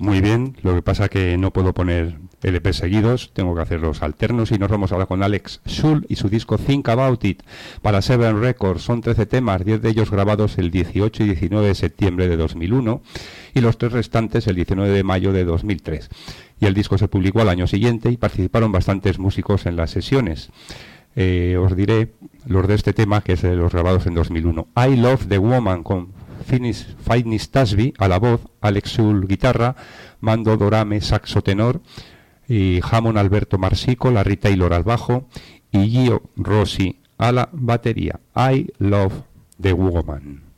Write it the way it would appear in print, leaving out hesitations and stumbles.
Muy bien, lo que pasa que no puedo poner LP seguidos, tengo que hacerlos alternos y nos vamos ahora con Alex Schul y su disco Think About It para Seven Records. Son 13 temas, 10 de ellos grabados el 18 y 19 de septiembre de 2001 y los 3 restantes el 19 de mayo de 2003. Y el disco se publicó al año siguiente y participaron bastantes músicos en las sesiones. Os diré los de este tema, que es de los grabados en 2001. I Love the Woman con Finis Tasby a la voz, Alex Schul guitarra, Mando Dorame saxo tenor, y Hammond Alberto Marsico, Larry Taylor al bajo y Gio Rossi a la batería. I Love the Woman.